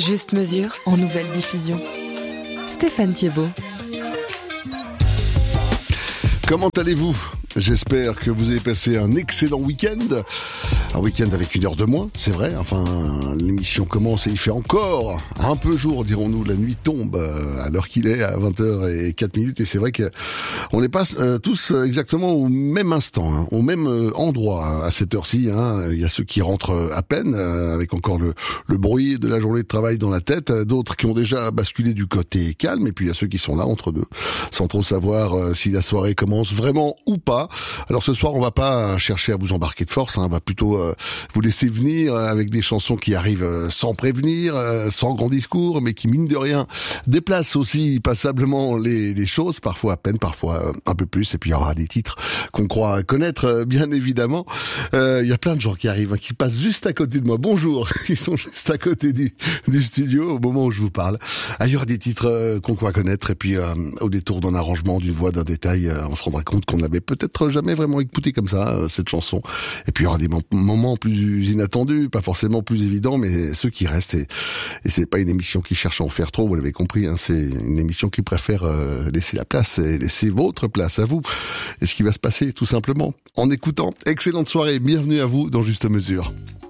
Juste mesure en nouvelle diffusion. Stéphane Thiebaud. Comment allez-vous ? J'espère que vous avez passé un excellent week-end. Un week-end avec 1 heure de moins, c'est vrai. Enfin, l'émission commence et il fait encore un peu jour, dirons-nous. La nuit tombe à l'heure qu'il est, à 20h04. Et c'est vrai qu'on n'est pas tous exactement au même instant, au même endroit à cette heure-ci. Il y a ceux qui rentrent à peine, avec encore le bruit de la journée de travail dans la tête. D'autres qui ont déjà basculé du côté calme. Et puis il y a ceux qui sont là entre deux, sans trop savoir si la soirée commence vraiment ou pas. Alors ce soir, on va pas chercher à vous embarquer de force, on va plutôt vous laisser venir avec des chansons qui arrivent sans prévenir, sans grand discours, mais qui, mine de rien, déplacent aussi passablement les choses, parfois à peine, parfois un peu plus. Et puis il y aura des titres qu'on croit connaître, bien évidemment. Il y a plein de gens qui arrivent, qui passent juste à côté de moi. Bonjour, ils sont juste à côté du studio au moment où je vous parle. Il y aura des titres qu'on croit connaître, et puis au détour d'un arrangement, d'une voix, d'un détail, on se rendra compte qu'on n'avait peut-être jamais vraiment écouté comme ça cette chanson. Et puis il y aura des moments plus inattendus, pas forcément plus évidents, mais ceux qui restent. Et c'est pas une émission qui cherche à en faire trop, vous l'avez compris, c'est une émission qui préfère laisser la place et laisser votre place à vous. Et ce qui va se passer tout simplement en écoutant. Excellente soirée, bienvenue à vous dans Juste Mesure.